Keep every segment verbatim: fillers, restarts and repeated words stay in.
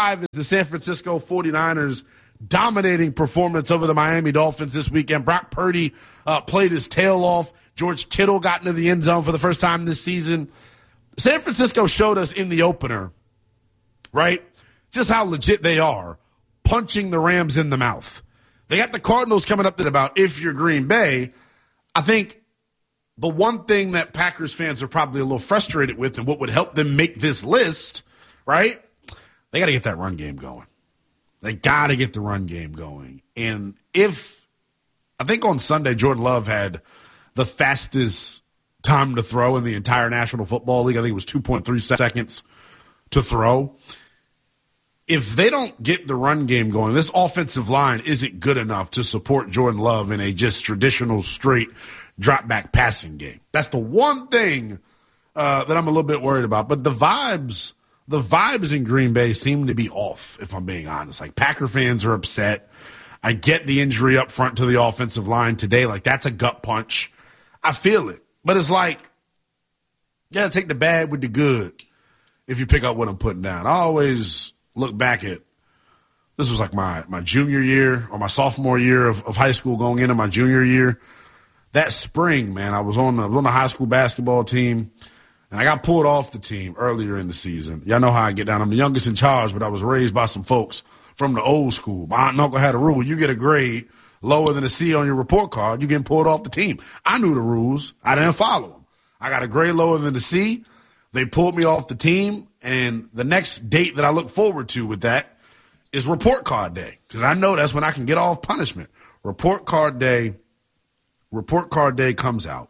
five is the San Francisco forty-niners dominating performance over the Miami Dolphins this weekend. Brock Purdy uh, played his tail off. George Kittle got into the end zone for the first time this season. San Francisco showed us in the opener, right, just how legit they are, punching the Rams in the mouth. They got the Cardinals coming up to about if you're Green Bay. I think the one thing that Packers fans are probably a little frustrated with and what would help them make this list, right, they got to get that run game going. They got to get the run game going. And if, I think on Sunday, Jordan Love had the fastest time to throw in the entire National Football League. I think it was two point three seconds to throw. If they don't get the run game going, this offensive line isn't good enough to support Jordan Love in a just traditional straight drop back passing game. That's the one thing uh, that I'm a little bit worried about. But the vibes, the vibes in Green Bay seem to be off, if I'm being honest. Like, Packer fans are upset. I get the injury up front to the offensive line today. Like, that's a gut punch. I feel it. But it's like, you got to take the bad with the good if you pick up what I'm putting down. I always look back at, this was like my, my junior year or my sophomore year of, of high school going into my junior year. That spring, man, I was on the, I was on the high school basketball team, and I got pulled off the team earlier in the season. Y'all know how I get down. I'm the youngest in charge, but I was raised by some folks from the old school. My aunt and uncle had a rule. You get a grade lower than a C on your report card, you getting pulled off the team. I knew the rules. I didn't follow them. I got a grade lower than the C. They pulled me off the team, and the next date that I look forward to with that is report card day, because I know that's when I can get off punishment. Report card day, report card day comes out,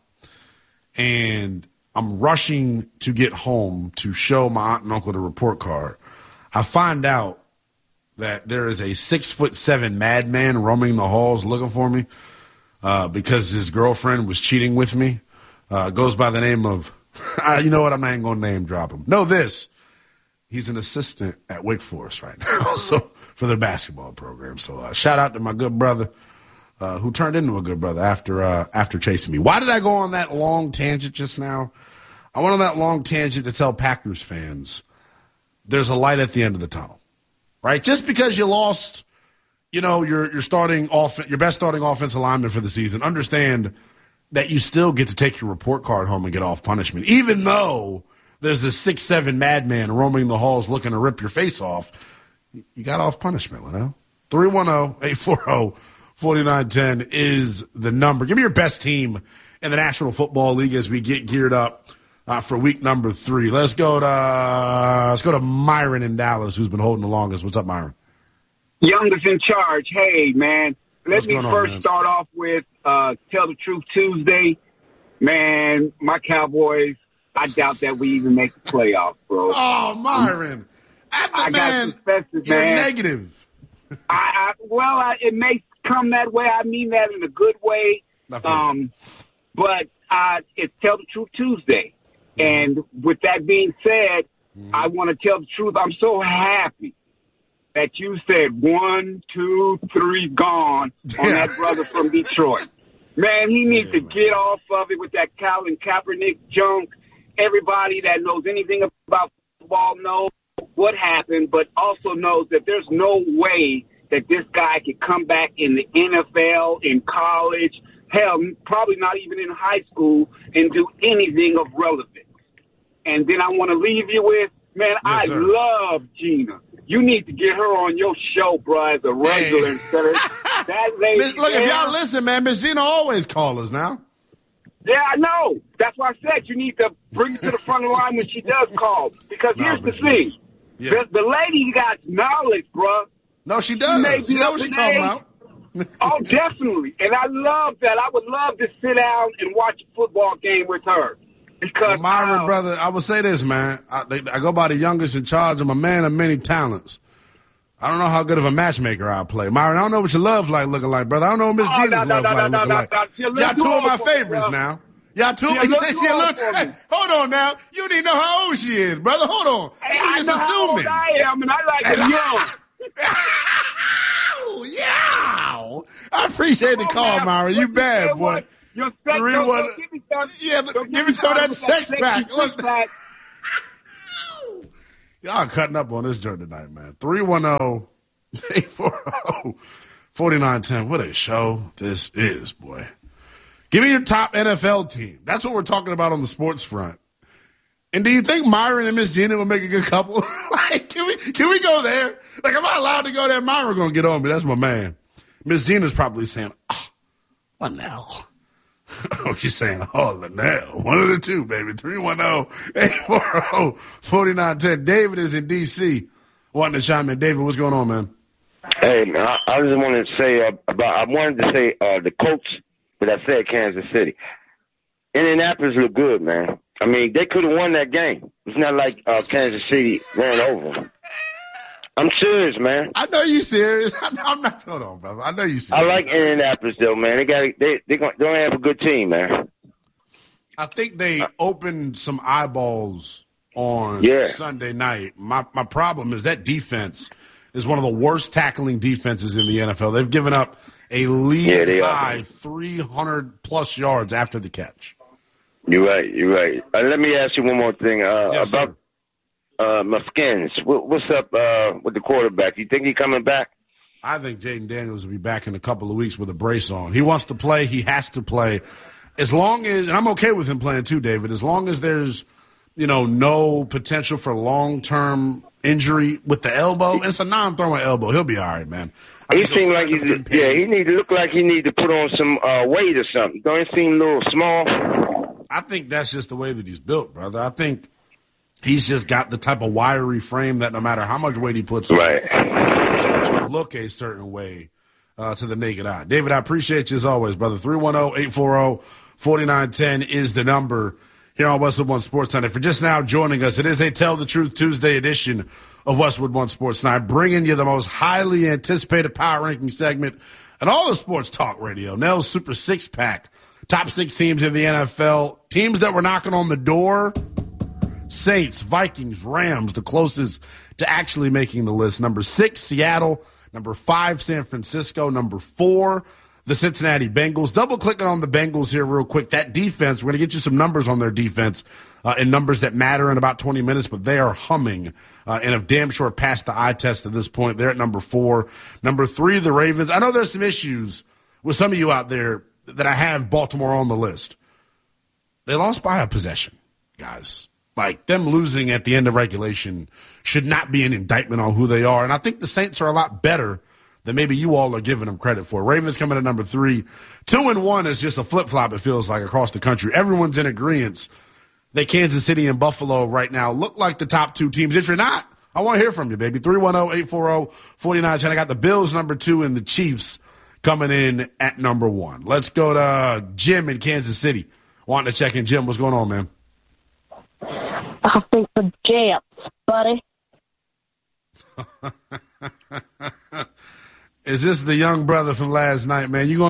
and I'm rushing to get home to show my aunt and uncle the report card. I find out that there is a six foot seven madman roaming the halls looking for me uh, because his girlfriend was cheating with me. Uh, goes by the name of, you know what, I'm not even going to name drop him. Know this, he's an assistant at Wake Forest right now, so for their basketball program. So uh, shout out to my good brother uh, who turned into a good brother after uh, after chasing me. Why did I go on that long tangent just now? I went on that long tangent to tell Packers fans there's a light at the end of the tunnel. Right, just because you lost, you know, your your starting off your best starting offensive lineman for the season, understand that you still get to take your report card home and get off punishment, even though there's this six seven madman roaming the halls looking to rip your face off. You got off punishment, you know. three one zero, eight four zero, four nine one zero is the number. Give me your best team in the National Football League as we get geared up Uh, for week number three. Let's go to uh, let's go to Myron in Dallas, who's been holding the longest. What's up, Myron? Youngest in charge. Hey, man. Let What's me going on, first man? start off with uh, Tell the Truth Tuesday. Man, my Cowboys, I doubt that we even make the playoffs, bro. Oh, Myron. After, I man, got suspected, you're man. negative. I, I, well, I, it may come that way. I mean that in a good way. Um, but uh, it's Tell the Truth Tuesday. And with that being said, mm-hmm. I want to tell the truth. I'm so happy that you said one, two, three, gone on that brother from Detroit. Man, he needs yeah, to man. get off of it with that Colin Kaepernick junk. Everybody that knows anything about football knows what happened, but also knows that there's no way that this guy could come back in the N F L, in college, hell, probably not even in high school, and do anything of relevance. And then I want to leave you with, man, yes, I sir. love Gina. You need to get her on your show, bro, as a regular. Hey. Instead of that lady. Miss, look, man, if y'all listen, man, Miss Gina always call us now. Yeah, I know. That's why I said you need to bring her to the front of the line when she does call. Because no, here's the sure. thing. Yeah. The, the lady got knowledge, bro. No, she does. She, she knows what she's talking about. Oh, definitely. And I love that. I would love to sit down and watch a football game with her. Because well, Myron, uh, brother, I would say this, man. I, they, I go by the youngest in charge. I'm a man of many talents. I don't know how good of a matchmaker I play. Myron, I don't know what your love's like looking like, brother. I don't know what Miss oh, Gina's no, love no, like no, looking no, like. no, no, Y'all two of my favorites me, now. Y'all two. She You say she a little. for Hey, me. hold on now. You need to know how old she is, brother. Hold on. Hey, You I just know how old assuming. I am, and I like it young. Ow, yeah. I appreciate the call, on, Myron. You bad, boy. What? Your sex, Three, don't, one, don't give me some, yeah, don't give me some of that sex pack. Look. pack. Y'all cutting up on this joint tonight, man. three one zero, eight four zero, four nine one zero. What a show this is, boy. Give me your top N F L team. That's what we're talking about on the sports front. And do you think Myron and Miss Gina will make a good couple? Like, can we can we go there? Like, am I allowed to go there? Myron gonna get on me. That's my man. Miss Gina's probably saying, oh, Linnell. Oh, she's saying, oh, Linnell. One of the two, baby. three one zero, eight four zero, four nine one zero. David is in D C wanting to chime in. David, what's going on, man? Hey, man, I, I just wanted to say uh, about, I wanted to say uh, the Colts, but I said Kansas City. Indianapolis look good, man. I mean, they could have won that game. It's not like uh, Kansas City ran over them. I'm serious, man. I know you serious. I'm not. Hold on, brother. I know you serious. I like Indianapolis, though, man. They got they they going to have a good team, man. I think they opened some eyeballs on yeah. Sunday night. My my problem is that defense is one of the worst tackling defenses in the N F L. They've given up a league yeah, high three hundred plus yards after the catch. You're right. You're right. Uh, let me ask you one more thing uh, yes, about. Sir. Uh, Muskins, what, what's up uh, with the quarterback? You think he's coming back? I think Jaden Daniels will be back in a couple of weeks with a brace on. He wants to play. He has to play. As long as, and I'm okay with him playing too, David, as long as there's, you know, no potential for long-term injury with the elbow. It's a non-throwing elbow. He'll be all right, man. I he seems like he's, yeah, he need to look like he need to put on some uh, weight or something. Don't he seem a little small? I think that's just the way that he's built, brother. I think he's just got the type of wiry frame that no matter how much weight he puts on, right. he's going to look a certain way uh, to the naked eye. David, I appreciate you as always, brother. three one zero, eight four zero, four nine one zero is the number here on Westwood One Sports Night. If you're just now joining us, it is a Tell the Truth Tuesday edition of Westwood One Sports Night, bringing you the most highly anticipated power ranking segment and all the sports talk radio. Nell's Super Six Pack. Top six teams in the N F L. Teams that were knocking on the door. Saints, Vikings, Rams, the closest to actually making the list. Number six, Seattle. Number five, San Francisco. Number four, the Cincinnati Bengals. Double clicking on the Bengals here real quick. That defense, we're going to get you some numbers on their defense uh, and numbers that matter in about twenty minutes, but they are humming uh, and have damn sure passed the eye test at this point. They're at number four. Number three, the Ravens. I know there's some issues with some of you out there that I have Baltimore on the list. They lost by a possession, guys. Like, them losing at the end of regulation should not be an indictment on who they are. And I think the Saints are a lot better than maybe you all are giving them credit for. Ravens coming at number three. Two and one is just a flip-flop, it feels like, across the country. Everyone's in agreement that Kansas City and Buffalo right now look like the top two teams. If you're not, I want to hear from you, baby. three one zero, eight four zero, four nine one zero. I got the Bills number two and the Chiefs coming in at number one. Let's go to Jim in Kansas City. Wanting to check in. Jim, what's going on, man? I think the Jets, buddy. Is this the young brother from last night, man? You going?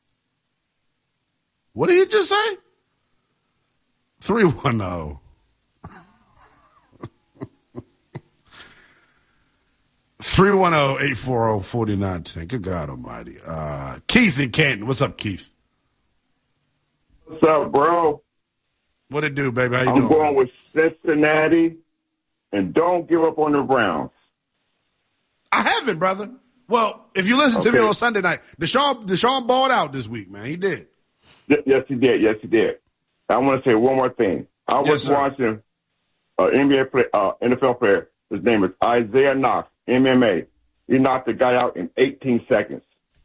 What did he just say? three one zero. three one zero, eight four zero, four nine one zero. Good God almighty. Uh, Keith in Canton. What's up, Keith? What's up, bro? What it do, baby? How you I'm doing? going man? with Cincinnati, and don't give up on the Browns. I haven't, brother. Well, if you listen okay. to me on Sunday night, Deshaun, Deshaun balled out this week, man. He did. Yes, he did. Yes, he did. I want to say one more thing. I yes, was sir. watching an N B A play, uh, N F L player. His name is Isaiah Knox, M M A. He knocked the guy out in eighteen seconds.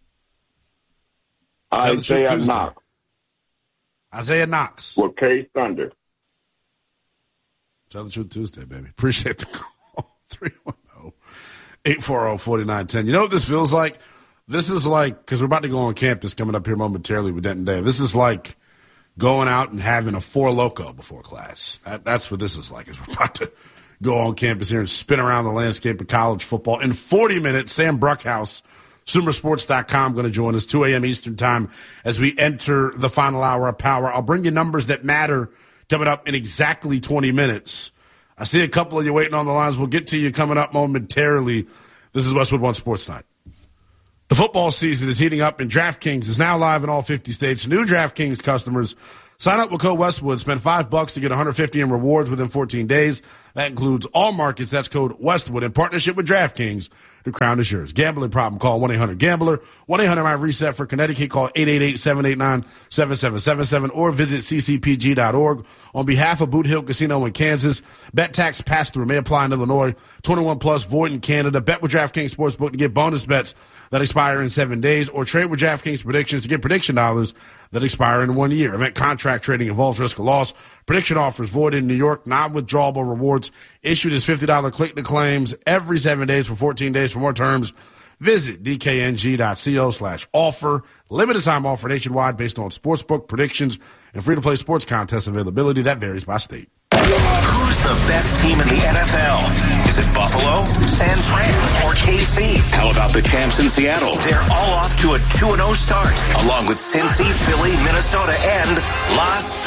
Tell Isaiah Knox. Isaiah Knox. With Cage Thunder. Tell the Truth Tuesday, baby. Appreciate the call. three one zero, eight four zero, four nine one zero. You know what this feels like? This is like, because we're about to go on campus coming up here momentarily with Denton Day. This is like going out and having a Four Loko before class. That, that's what this is like, is we're about to go on campus here and spin around the landscape of college football. In forty minutes, Sam Bruckhouse, Sumer Sports dot com, going to join us, two a.m. Eastern time, as we enter the final hour of power. I'll bring you numbers that matter coming up in exactly twenty minutes. I see a couple of you waiting on the lines. We'll get to you coming up momentarily. This is Westwood One Sports Night. The football season is heating up, and DraftKings is now live in all fifty states. New DraftKings customers Sign up with code Westwood. Spend five bucks to get one hundred fifty in rewards within fourteen days. That includes all markets. That's code Westwood in partnership with DraftKings. The crown is yours. Gambling problem? Call one eight hundred gambler. one eight hundred my reset for Connecticut. Call eight eight eight, seven eight nine, seven seven seven seven or visit c c p g dot org. On behalf of Boot Hill Casino in Kansas, bet tax pass-through may apply in Illinois. twenty-one plus, void in Canada. Bet with DraftKings Sportsbook to get bonus bets that expire in seven days, or trade with DraftKings predictions to get prediction dollars that expire in one year. Event contract trading involves risk of loss. Prediction offers void in New York. Non-withdrawable rewards issued as fifty dollars click-to-claims every seven days for fourteen days. For more terms, visit dkng.co slash offer. Limited time offer nationwide based on sportsbook predictions and free-to-play sports contest availability. That varies by state. Who's the best team in the N F L? Is it Buffalo, San Fran, or K C? How about the champs in Seattle? They're all off to a two and oh start, along with Cincy, Philly, Minnesota, and Las